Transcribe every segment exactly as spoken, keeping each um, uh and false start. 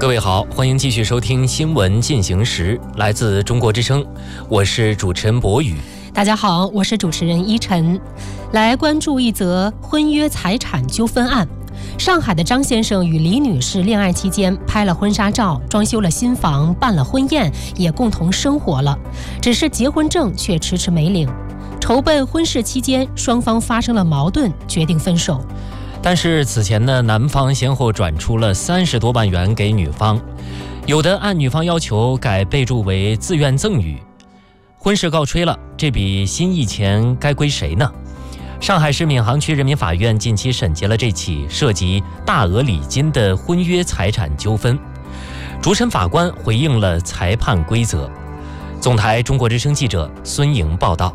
各位好，欢迎继续收听新闻进行时，来自中国之声，我是主持人博宇。 大家好，我是主持人依晨。来关注一则婚约财产纠纷案。上海的张先生与李女士恋爱期间拍了婚纱照，装修了新房，办了婚宴，也共同生活了，只是结婚证却迟迟没领。筹备婚事期间，双方发生了矛盾，决定分手。 但是此前呢，男方先后转出了三十多万元给女方，有的按女方要求改备注为自愿赠与。婚事告吹了，这笔心意钱该归谁呢？上海市闵行区人民法院近期审结了这起涉及大额礼金的婚约财产纠纷，主审法官回应了裁判规则。总台中国之声记者孙莹报道。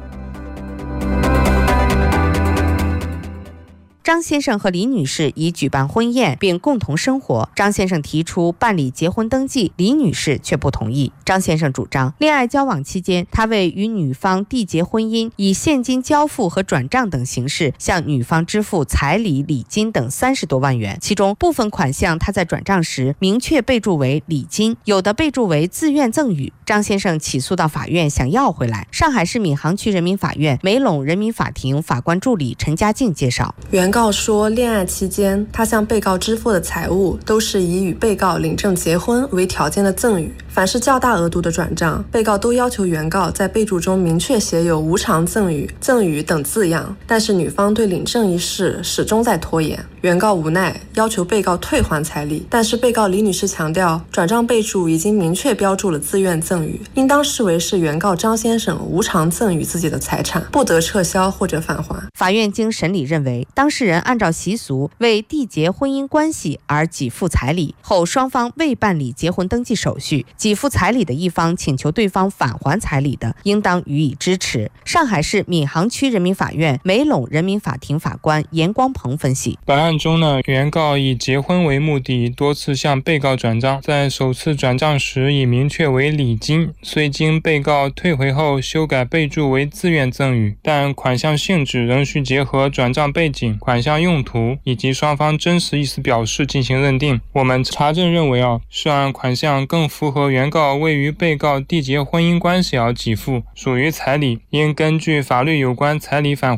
张先生和李女士已举办婚宴并共同生活，张先生提出办理结婚登记，李女士却不同意。张先生主张，恋爱交往期间，他为与女方缔结婚姻，以现金交付和转账等形式向女方支付彩礼、礼金等三十多万元，其中部分款项他在转账时明确备注为礼金，有的备注为自愿赠与。张先生起诉到法院想要回来。上海市闵行区人民法院梅陇人民法庭法官助理陈家静介绍， 原告说，恋爱期间他向被告支付的财物都是以与被告领证结婚为条件的赠与，凡是较大额度的转账，被告都要求原告在备注中明确写有无偿赠与、赠与等字样，但是女方对领证一事始终在拖延。原告无奈要求被告退还彩礼，但是被告李女士强调，转账备注已经明确标注了自愿赠与，应当视为是原告张先生无偿赠与自己的财产，不得撤销或者返还。 法院经审理认为，当事人按照习俗为缔结婚姻关系而给付彩礼后，双方未办理结婚登记手续，给付彩礼的一方请求对方返还彩礼的，应当予以支持。上海市闵行区人民法院梅陇人民法庭法官严光鹏分析， 本案中呢，原告以结婚为目的，多次向被告转账，在首次转账时已明确为礼金，虽经被告退回后修改备注为自愿赠与，但款项性质仍需结合转账背景、款项用途以及双方真实意思表示进行认定。我们查证认为啊，涉案款项更符合原告为与被告缔结婚姻关系而给付，属于彩礼，应根据法律有关彩礼返